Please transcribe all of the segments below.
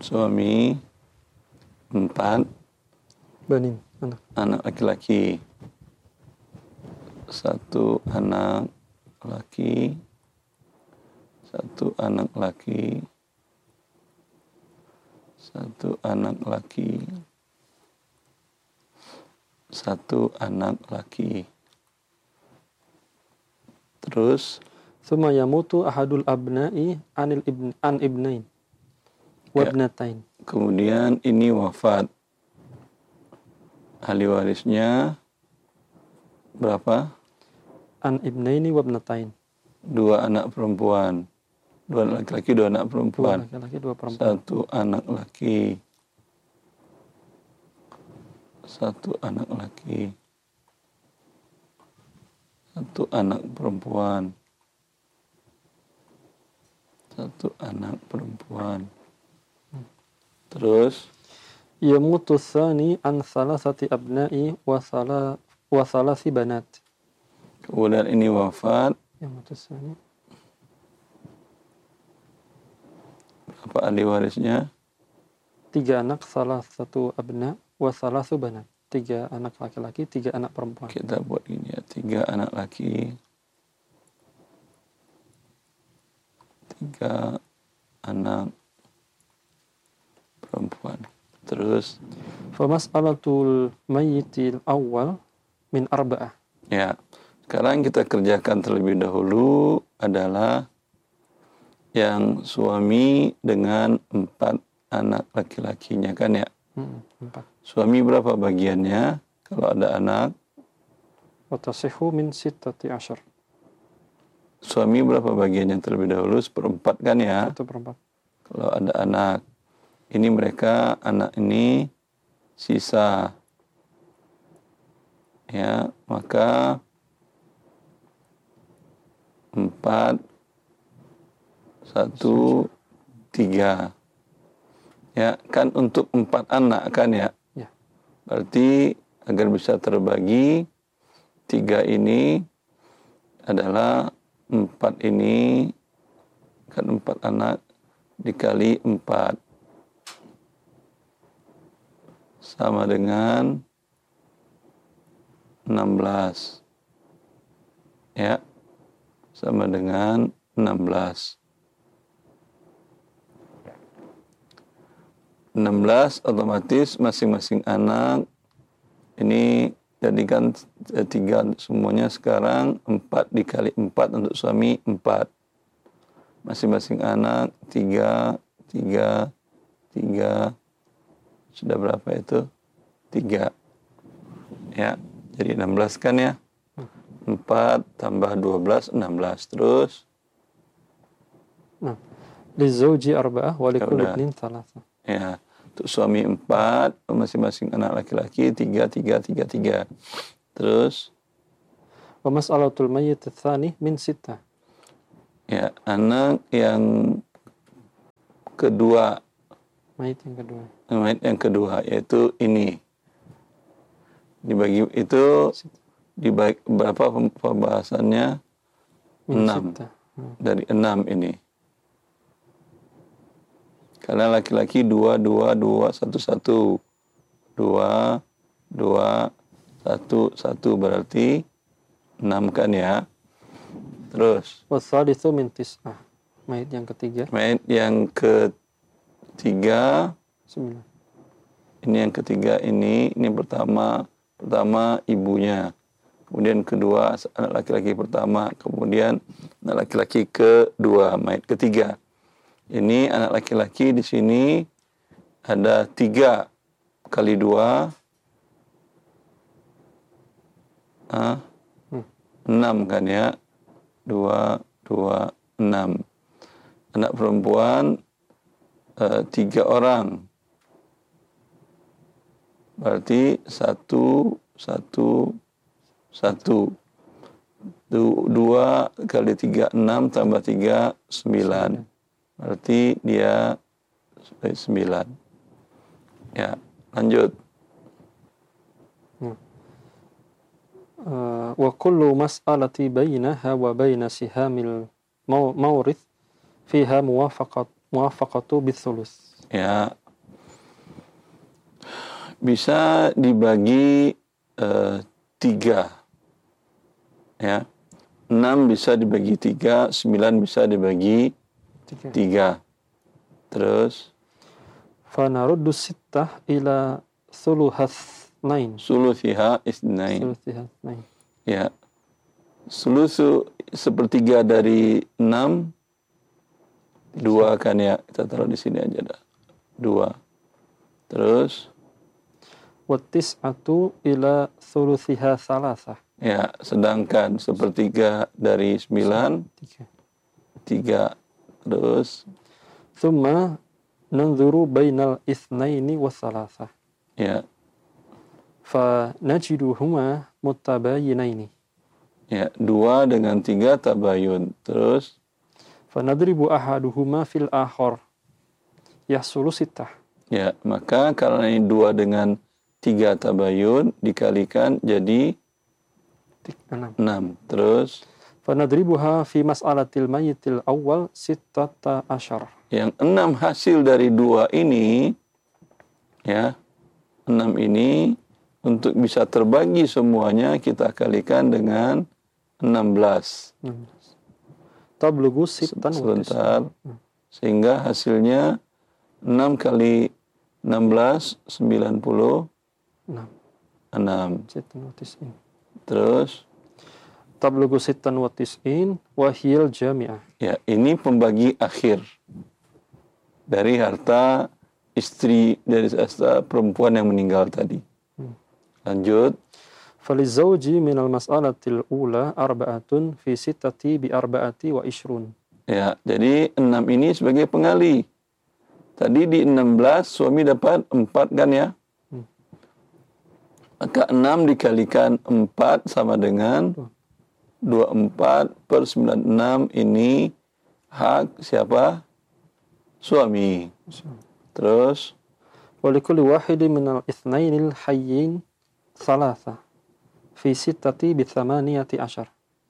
suami 4 banin, anak laki-laki, 1 anak laki, 1 anak laki, 1 anak laki, 1 anak laki. Terus Tsumma yamutu ahadul abna'i an ibnain wa ibnatain. Kemudian ini wafat. Ahli warisnya berapa? An ibnaini wa ibnatain. 2 anak perempuan. 2 anak laki-laki, 2 anak perempuan. 2 laki-laki, 2 perempuan. 1 anak laki. 1 anak laki. 1 anak perempuan. 1 anak perempuan. Terus Yamutu tsani an salasati abna'i wa salasi banat. kemudian ini wafat. Yamutu tsani. Berapa ahli warisnya? 3 anak, salah 1 abna wa salasu banat. 3 anak laki-laki, 3 anak perempuan. Kita buat ini ya, 3 anak laki, 3 anak perempuan. Terus Famas'alatul mayyitil awal min arba'ah. ya, sekarang kita kerjakan terlebih dahulu adalah yang suami dengan 4 anak laki-lakinya kan ya. 4. Suami berapa bagiannya kalau ada anak? Wa tasihhu min 16. Suami berapa bagiannya terlebih dahulu? 1/4 kan ya. 1/4. Kalau ada anak, ini mereka, anak ini sisa. Ya, maka 4, 1, 3. Ya, kan untuk 4 anak kan ya. Ya. Berarti agar bisa terbagi, 3 ini adalah 4 ini, kan 4 anak dikali 4 sama dengan 16. Ya, sama dengan 16. 16 otomatis masing-masing anak ini jadikan 3 semuanya sekarang 4 dikali 4 untuk suami 4. Masing-masing anak 3, 3, 3. Sudah berapa itu? 3. Ya, jadi 16 kan ya? 4 tambah 12, 16. Terus? Nah, lizauji arba'ah wa likulli ibnin 3. Ya, untuk suami 4, masing-masing anak laki-laki 3, 3, 3, 3. Terus? Wa mas'alatul mayyit tsani min 6. Ya, anak yang kedua. Mayit yang kedua. Mayit yang kedua, yaitu ini. Dibagi itu, dibagi berapa pembahasannya? 6. Dari 6 ini. Karena laki-laki 2, 2, 2, 1, 1. 2, 2, 1, 1. Berarti 6 kan ya. Terus. Wasalitsu min 9. Mayit yang ketiga. Mayit yang ketiga. 9. Ini yang ketiga ini pertama ibunya. Kemudian kedua anak laki-laki pertama. Kemudian anak laki-laki kedua, mayit ketiga. Ini anak laki-laki di sini ada 3 kali 2. 6 kan ya. 2, 2, 6. Anak perempuan 3 orang. Berarti 1, 1, 1. 2 kali 3, 6 tambah 3, 9. Berarti dia 9. Ya, lanjut. Wa kullu mas'alati bainaha wa baina sihamil mawrith fiha muwafaqatu bithulus. Ya, bisa dibagi 3. Ya, 6 bisa dibagi 3, 9 bisa dibagi 3. Terus fanaruddu sittah ila thuluhatsnain. sulusiha isnain. Thulutsihatsnain. Ya, sulusu sepertiga dari 6, 2 kan ya. Kita taruh di sini aja dah. 2. Terus Wattis'atu ila thuluthiha salasah. ya, sedangkan sepertiga dari 9, 3. Terus Thumma nanzuru bainal itsnaini wassalasah. ya, Fa najiduhuma muttabayinaini. ya 2 dengan 3 tabayun. Terus Fa nadribu ahaduhuma fil akhar. Yahsulu sittah. ya, maka karena ini 2 dengan 3 tabayun dikalikan jadi 6. 6. Terus Fa nadribuha fi mas'alatil mayyitil awal sittata asyar. yang 6 hasil dari 2 ini, ya, 6 ini untuk bisa terbagi semuanya kita kalikan dengan 16. Tablugu sittan Sebentar. Sehingga hasilnya 6 kali 16, 96. 6. Sittan wa tis'in. Terus Tablugu sittan wa tis'in wa hiyal jami'ah. ya, ini pembagi akhir dari harta istri, dari harta perempuan yang meninggal tadi. Lanjut. Falizawji minal mas'alatil ula arba'atun fi sittati bi arba'ati wa ishrun. Ya, jadi 6 ini sebagai pengali. Tadi di 16 suami dapat 4 kan ya? Maka 6 dikalikan 4 sama dengan 24 per 96, ini hak siapa? Suami. Terus Walikulli wahidi minal itsnainil hayyin thalatha fi sittati bi thamaniyati asyar.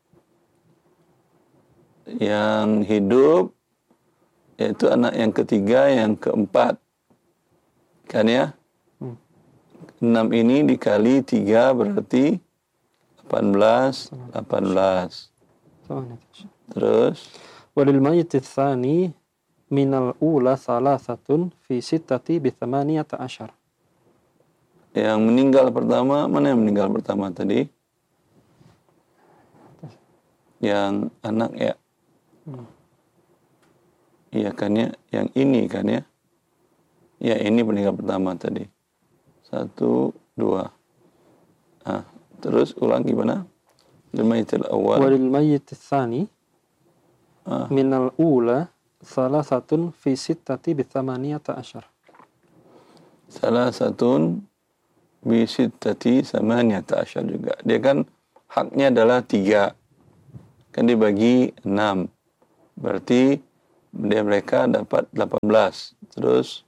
yang hidup yaitu anak yang ketiga, yang keempat. Kan ya? 6 ini dikali 3 berarti 18. Terus Walil mayyit tsani minal ula thalathatun fi sittati bi thamaniyati asyar. yang meninggal pertama, mana yang meninggal pertama tadi? Yang anak ya? Iya kan ya? Yang ini kan ya? Ya, ini meninggal pertama tadi. 1, 2. Ah, terus ulang gimana? Lil-mayyitil awal. Walil mayyit tsani minal ula thalathatun fi sittati bi thamaniyati asyar. Salah satu bisittati samaniyata asyar juga. Dia kan haknya adalah 3. Kan dibagi 6. Berarti mereka dapat 18. Terus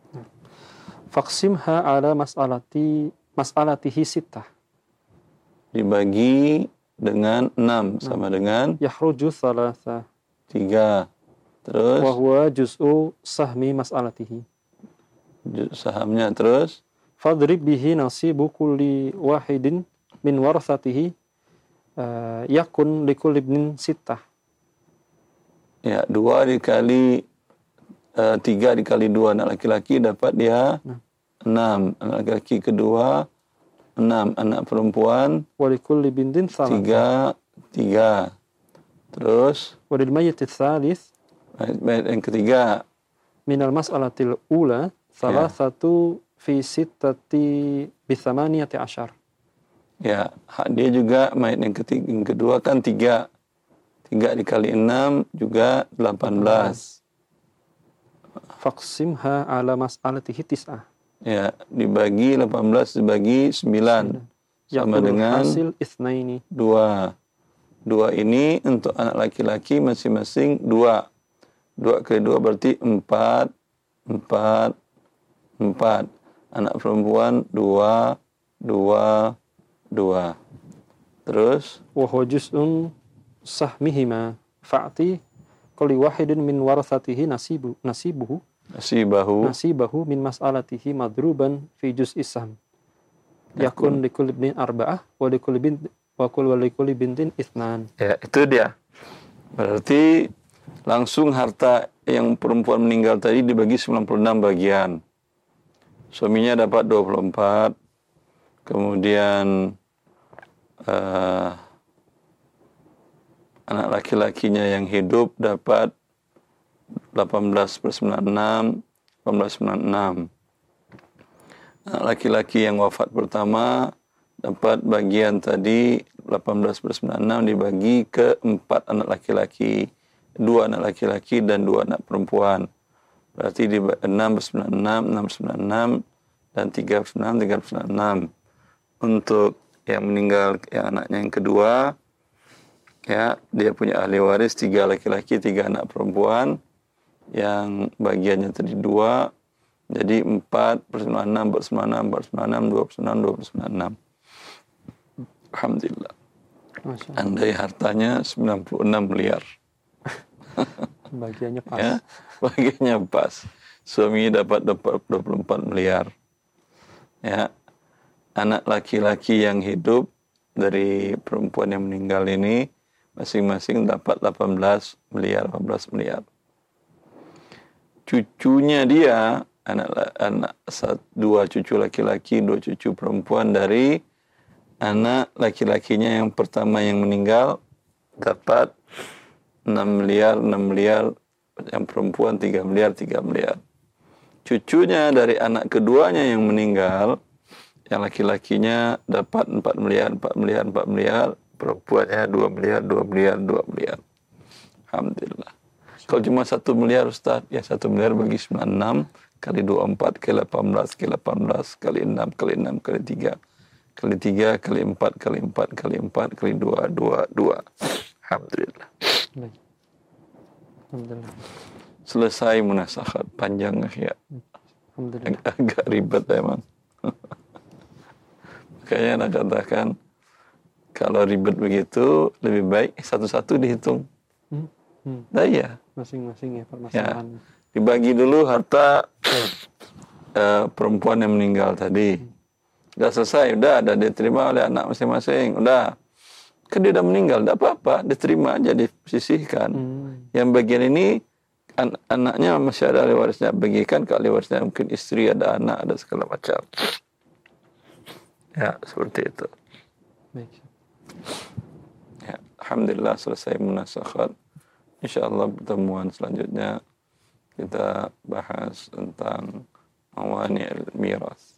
Faqsimha ala mas'alatihi sittah. dibagi dengan 6 sama dengan Yahruju thalatha 3. Terus wa huwa juz'u sahmi mas'alatihi. sahamnya. Terus Fadrib bihi nasibu kulli wahidin min warathatihi yakun likul ibnin sittah. ya, 2 dikali 3 dikali 2 anak laki-laki dapat dia 6. Anak laki-laki kedua 6. Anak perempuan Walikul libintin salah. 3. Terus Walil mayyit tsalits ayat yang ketiga, minal mas'alatil ula salah satu fi sittati bi thamaniyati asyar. ya, hak dia juga mayat yang ketiga, yang kedua kan 3. 3 dikali 6 juga 18. Faqsimha ala mas'alatihi tis'ah. Ya, dibagi 18 dibagi 9 sama dengan hasil itsnaini. 2. 2 ini untuk anak laki-laki masing-masing 2. 2 kali 2 berarti 4. 4. 4. Anak perempuan 2. 2. 2. Terus Wa huwa juz'un sahmihima fa'ti kulli wahidin min warathatihi nasibuhu nasibahu min mas'alatihi madruban fi juz'is sahm. Yakun likulli bin arba'ah wa likulli bintin itsnan. Ya, itu dia. Berarti langsung harta yang perempuan meninggal tadi dibagi 96 bagian. Suaminya dapat 24. Kemudian anak laki-lakinya yang hidup dapat 18/96. Anak laki-laki yang wafat pertama dapat bagian tadi 18/96 dibagi ke 4 anak laki-laki, 2 anak laki-laki dan 2 anak perempuan. Berarti di 6/96 dan 3/96. Untuk yang meninggal, yang anaknya yang kedua, ya, dia punya ahli waris 3 laki-laki, 3 anak perempuan, yang bagiannya tadi 2, jadi 4/96, 2/96. Alhamdulillah. Andai hartanya 96 miliar. Bagiannya pas. Ya, bagiannya pas. Suami dapat 24 miliar. Ya. Anak laki-laki yang hidup dari perempuan yang meninggal ini masing-masing dapat 18 miliar. Cucunya dia, dua cucu laki-laki, 2 cucu perempuan dari anak laki-lakinya yang pertama yang meninggal dapat 6 miliar, yang perempuan 3 miliar. Cucunya dari anak keduanya yang meninggal, yang laki-lakinya dapat 4 miliar, perempuannya 2 miliar. Alhamdulillah. Kalau cuma 1 miliar Ustaz, ya 1 miliar bagi 96, kali 24, kali 18, kali 18, kali 6, kali 6, kali 3, kali 3, kali 4, kali 4, kali 4, kali 2. Alhamdulillah. Alhamdulillah. Selesai munasakhat, panjang ya. Alhamdulillah. Agak ribet emang. Makanya nak katakan, kalau ribet begitu, lebih baik satu-satu dihitung. Nah iya. Masing-masing ya permasalahan. Ya, dibagi dulu harta perempuan yang meninggal tadi. Udah selesai, udah ada diterima oleh anak masing-masing. Udah. Kan dia udah meninggal, tidak apa-apa. Diterima aja, disisihkan. Yang bagian ini, anaknya masih ada ahli warisnya. Bagikan ke ahli warisnya. Mungkin istri, ada anak, ada segala macam. Ya, seperti itu. Baik. Ya, alhamdulillah selesai munasakhat. InsyaAllah pertemuan selanjutnya kita bahas tentang mawani al-miras.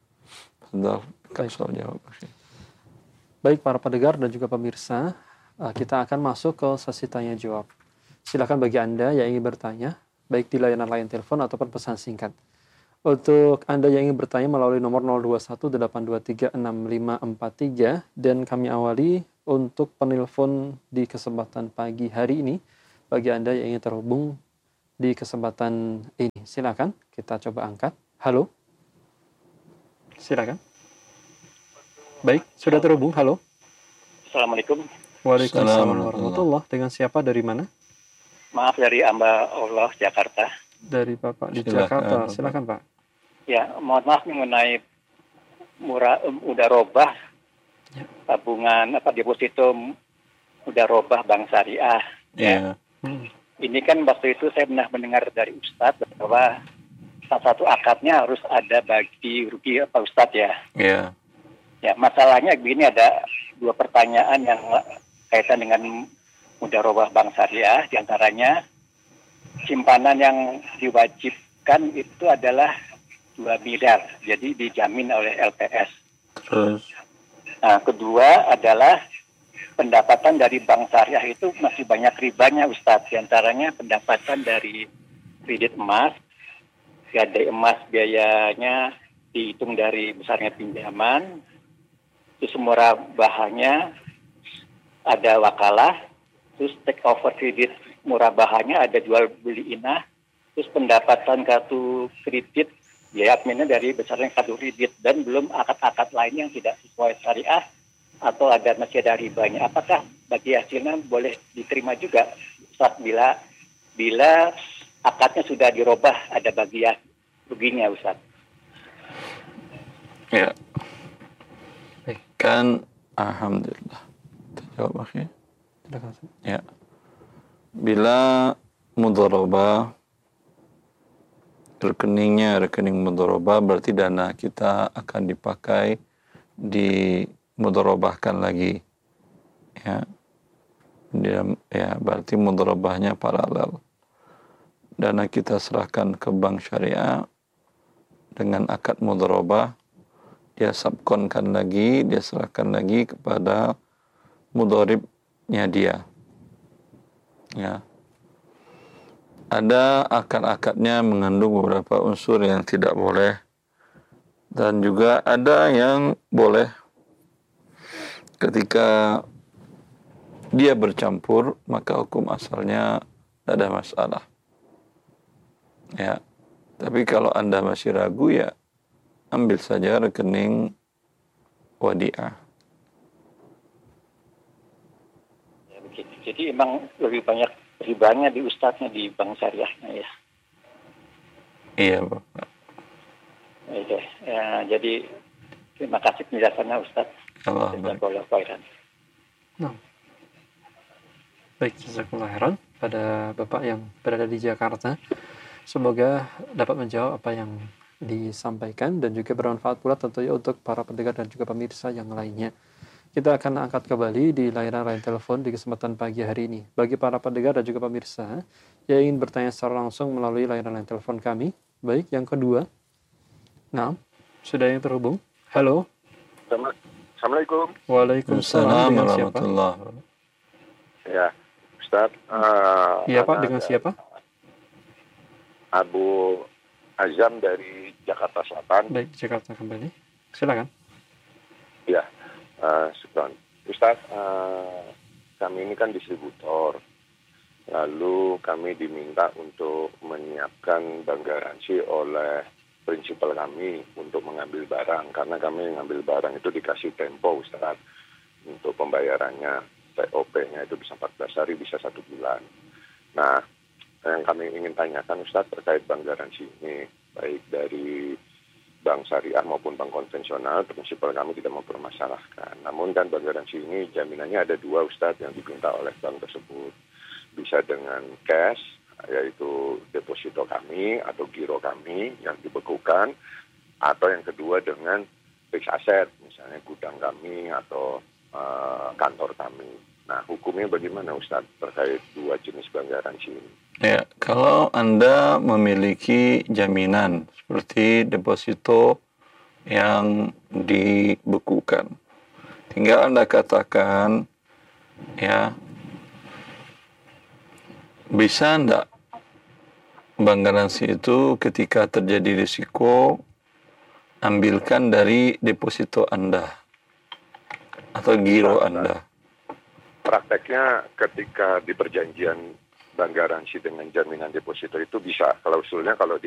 Jawab. Baik para pendengar dan juga pemirsa, kita akan masuk ke sesi tanya jawab. Silakan bagi Anda yang ingin bertanya, baik di layanan line telepon ataupun pesan singkat. Untuk Anda yang ingin bertanya melalui nomor 0218236543 dan kami awali untuk penelpon di kesempatan pagi hari ini. Bagi Anda yang ingin terhubung di kesempatan ini, silakan kita coba angkat. Halo. Silakan. Baik, sudah terhubung. Halo. Assalamualaikum. Waalaikumsalam warahmatullahi. Dengan siapa, dari mana? Maaf, dari Amba Allah, Jakarta. Dari Bapak di Jakarta. Silakan Pak. Ya, mohon maaf mengenai udah robah tabungan deposito udah robah Bank Syariah. Ya. Ini kan waktu itu saya pernah mendengar dari Ustadz bahwa salah satu akadnya harus ada bagi rugi Pak Ustadz ya. Iya. Ya, masalahnya begini, ada 2 pertanyaan yang kaitan dengan mudharabah Bank Syariah. Di antaranya simpanan yang diwajibkan itu adalah 2 miliar, jadi dijamin oleh LPS. Terus? Nah, kedua adalah pendapatan dari Bank Syariah itu masih banyak ribanya Ustadz. Di antaranya pendapatan dari kredit emas, gadai emas biayanya dihitung dari besarnya pinjaman, terus murabahannya ada wakalah, terus take over kredit murabahannya ada jual beli inah, terus pendapatan kartu kredit biaya adminnya dari besarnya kartu kredit, dan belum akad-akad lain yang tidak sesuai syariah atau masih ada ribanya. Apakah bagi hasilnya boleh diterima juga saat bila akadnya sudah dirubah, ada bagian ruginya, Ustaz. Ya, Baik, kan alhamdulillah. Terjawab akhir. silakan Ustaz. Ya. Bila mudharabah rekeningnya rekening mudharabah, berarti dana kita akan dipakai dimudharabahkan lagi. Ya. Ya, berarti mudharabahnya paralel. Dana kita serahkan ke bank syariah dengan akad mudharabah, dia subkonkan lagi, dia serahkan lagi kepada mudharibnya dia. Ya. Ada akad-akadnya mengandung beberapa unsur yang tidak boleh, dan juga ada yang boleh. Ketika dia bercampur, maka hukum asalnya tidak ada masalah. Ya, tapi kalau Anda masih ragu, ya ambil saja rekening wadiah. Ya, begitu. Jadi emang lebih banyak ribanya di ustadznya di bank syariahnya ya. Iya, Bapak. Oke. Ya, jadi terima kasih penjelasannya Ustadz. Allah Jazakallahu khairan. Nah, baik, jazakallahu khairan pada Bapak yang berada di Jakarta. Semoga dapat menjawab apa yang disampaikan dan juga bermanfaat pula tentunya untuk para pendengar dan juga pemirsa yang lainnya. Kita akan angkat kembali di layanan line telepon di kesempatan pagi hari ini. Bagi para pendengar dan juga pemirsa yang ingin bertanya secara langsung melalui layanan line telepon kami. Baik, yang kedua. Nah, sudah yang terhubung. Halo. Assalamualaikum. Waalaikumsalam. Dengan siapa? warahmatullahi wabarakatuh. Ya, Ustaz. Iya Pak, dengan siapa? Abu Azam dari Jakarta Selatan. Baik, Jakarta kembali. Silakan. Ya, Ustaz, kami ini kan distributor. Lalu kami diminta untuk menyiapkan bank garansi oleh prinsipal kami untuk mengambil barang. Karena kami mengambil barang itu dikasih tempo, Ustaz. Untuk pembayarannya, TOP-nya itu bisa 14 hari, bisa 1 bulan. Nah, yang kami ingin tanyakan, Ustaz, terkait bank garansi ini, baik dari bank syariah maupun bank konvensional, prinsipal kami tidak mempermasalahkan. Namun kan bank garansi ini jaminannya ada 2, Ustadz, yang diminta oleh bank tersebut. Bisa dengan cash, yaitu deposito kami atau giro kami yang dibekukan, atau yang kedua dengan fixed asset, misalnya gudang kami atau kantor kami. Nah, hukumnya bagaimana, Ustadz, terkait 2 jenis bank garansi ini? Ya, kalau Anda memiliki jaminan seperti deposito yang dibekukan, tinggal Anda katakan, ya, bisa enggak bank garansi itu ketika terjadi risiko, ambilkan dari deposito Anda atau giro Anda. Prakteknya ketika di perjanjian bank garansi dengan jaminan deposito itu bisa klausulnya kalau